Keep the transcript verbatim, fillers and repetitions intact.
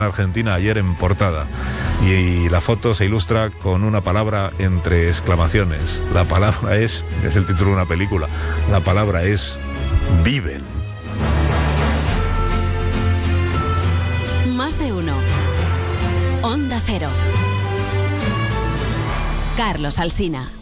Argentina ayer en portada y la foto se ilustra con una palabra entre exclamaciones. La palabra es, es el título de una película, la palabra es viven. Más de uno. Onda Cero. Carlos Alsina.